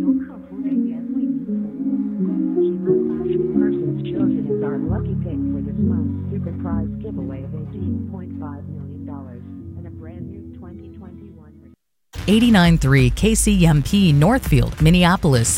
客服人员为您服务。请按下属 persons chosen as our lucky pick for this month's super prize giveaway of $18.5 million and a brand new 2021. 89.3 KCMP Northfield, Minneapolis.